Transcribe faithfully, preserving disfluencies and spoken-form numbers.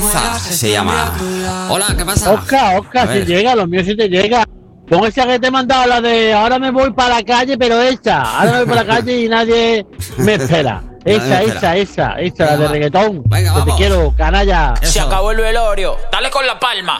Se llama. Hola, ¿qué pasa? Oscar, Oscar, si llega, lo mío si te llega. Pon esa que te he mandado, la de ahora me voy para la calle, pero esa. Ahora me voy para la calle y nadie me espera. Esa, esa, esa, esa, la de reggaetón. Venga, que vamos. te quiero, canalla. Se acabó el velorio. Dale con la palma.